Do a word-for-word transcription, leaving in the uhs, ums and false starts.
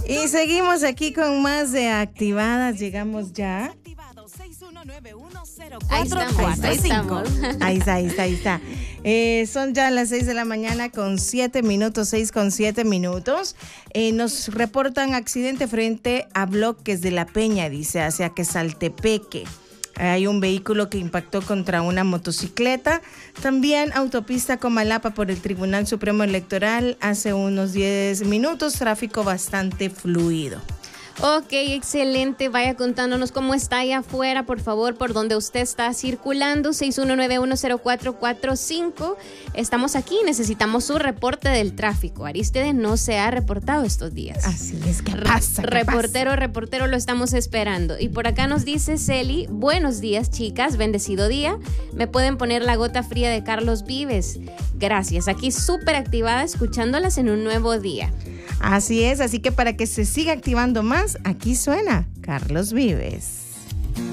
Y seguimos aquí con más de Activadas. Llegamos ya. Ahí estamos, ahí estamos. Ahí está, ahí está, ahí está. Eh, son ya las seis de la mañana con siete minutos, seis con siete minutos. Eh, nos reportan accidente frente a Bloques de la Peña, dice, hacia Quesaltepeque. Hay un vehículo que impactó contra una motocicleta. También autopista Comalapa por el Tribunal Supremo Electoral hace unos diez minutos. Tráfico bastante fluido. Ok, excelente. Vaya contándonos cómo está allá afuera, por favor, por donde usted está circulando. seis uno nueve uno cero cuatro cuatro cinco. Estamos aquí, necesitamos su reporte del tráfico. Arístide no se ha reportado estos días. Así es, que pasa? ¿Qué reportero, pasa? reportero, lo estamos esperando. Y por acá nos dice Celi, buenos días, chicas, bendecido día. ¿Me pueden poner la gota fría de Carlos Vives? Gracias, aquí súper activada, escuchándolas en un nuevo día. Así es, así que para que se siga activando más, aquí suena Carlos Vives.